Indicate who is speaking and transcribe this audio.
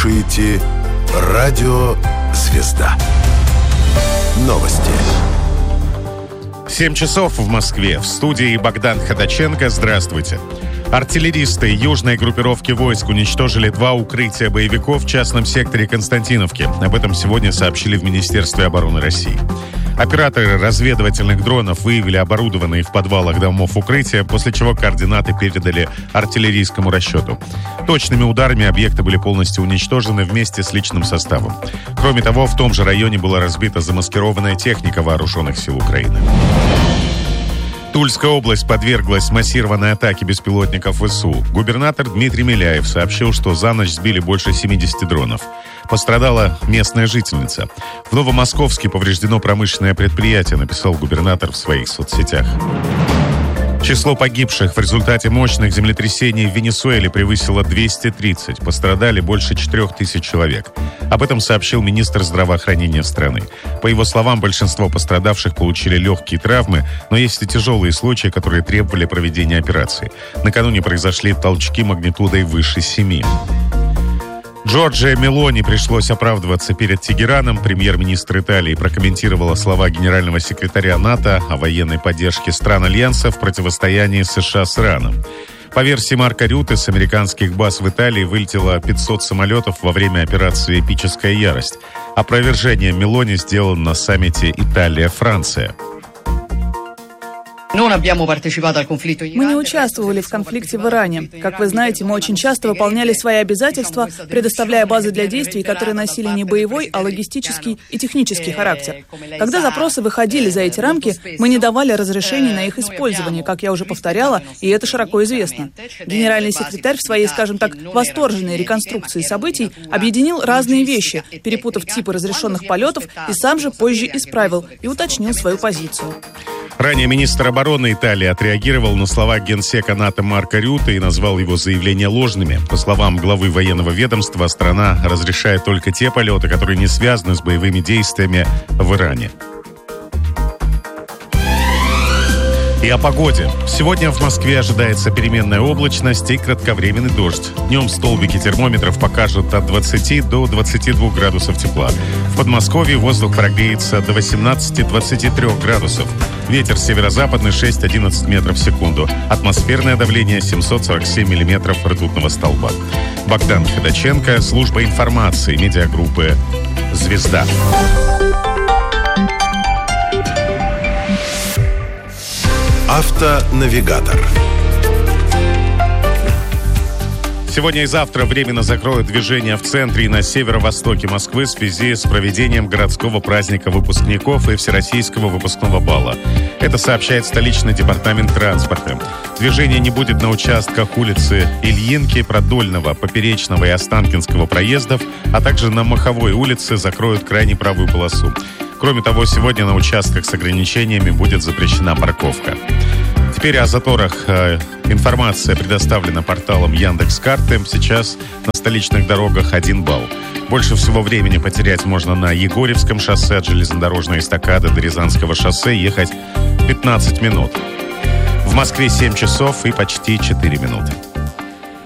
Speaker 1: слушаете «Радио Звезда». Новости.
Speaker 2: 7 часов в Москве. В студии Богдан Ходаченко. Здравствуйте. Артиллеристы южной группировки войск уничтожили 2 укрытия боевиков в частном секторе Константиновки. Об этом сегодня сообщили в Министерстве обороны России. Операторы разведывательных дронов выявили оборудованные в подвалах домов укрытия, после чего координаты передали артиллерийскому расчету. Точными ударами объекты были полностью уничтожены вместе с личным составом. Кроме того, в том же районе была разбита замаскированная техника вооруженных сил Украины. Тульская область подверглась массированной атаке беспилотников ВСУ. Губернатор Дмитрий Миляев сообщил, что за ночь сбили больше 70 дронов. Пострадала местная жительница. В Новомосковске повреждено промышленное предприятие, написал губернатор в своих соцсетях. Число погибших в результате мощных землетрясений в Венесуэле превысило 230. Пострадали больше 4000 человек. Об этом сообщил министр здравоохранения страны. По его словам, большинство пострадавших получили легкие травмы, но есть и тяжелые случаи, которые требовали проведения операции. Накануне произошли толчки магнитудой выше 7. Джорджия Мелони пришлось оправдываться перед Тегераном. Премьер-министр Италии прокомментировала слова генерального секретаря НАТО о военной поддержке стран Альянса в противостоянии США с Ираном. По версии Марка Рюте, с американских баз в Италии вылетело 500 самолетов во время операции «Эпическая ярость». Опровержение Мелони сделано на саммите Италия-Франция.
Speaker 3: Мы не участвовали в конфликте в Иране. Как вы знаете, мы очень часто выполняли свои обязательства, предоставляя базы для действий, которые носили не боевой, а логистический и технический характер. Когда запросы выходили за эти рамки, мы не давали разрешений на их использование, как я уже повторяла, и это широко известно. Генеральный секретарь в своей, скажем так, восторженной реконструкции событий объединил разные вещи, перепутав типы разрешенных полетов, и сам же позже исправил и уточнил свою позицию.
Speaker 2: Ранее министр обороны Италии отреагировал на слова генсека НАТО Марка Рюте и назвал его заявления ложными. По словам главы военного ведомства, страна разрешает только те полеты, которые не связаны с боевыми действиями в Иране. И о погоде. Сегодня в Москве ожидается переменная облачность и кратковременный дождь. Днем столбики термометров покажут от 20 до 22 градусов тепла. В Подмосковье воздух прогреется до 18-23 градусов. Ветер северо-западный 6-11 метров в секунду. Атмосферное давление 747 миллиметров ртутного столба. Богдан Ходаченко, служба информации медиагруппы «Звезда».
Speaker 1: Автонавигатор.
Speaker 2: Сегодня и завтра временно закроют движение в центре и на северо-востоке Москвы в связи с проведением городского праздника выпускников и всероссийского выпускного бала. Это сообщает столичный департамент транспорта. Движение не будет на участках улицы Ильинки, Продольного, Поперечного и Останкинского проездов, а также на Маховой улице закроют крайне правую полосу. Кроме того, сегодня на участках с ограничениями будет запрещена парковка. Теперь о заторах. Информация предоставлена порталом Яндекс.Карты. Сейчас на столичных дорогах 1 балл. Больше всего времени потерять можно на Егорьевском шоссе от железнодорожной эстакады до Рязанского шоссе ехать 15 минут. В Москве 7 часов и почти 4 минуты.